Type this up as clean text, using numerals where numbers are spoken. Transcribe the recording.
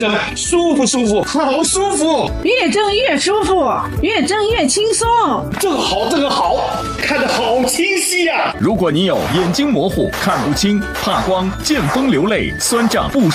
舒服舒服，好舒服， 越挣越舒服，越挣越轻松。 这个好，这个好，看得好清晰呀！ 如果你有眼睛模糊、看不清、怕光、见风流泪、酸胀、不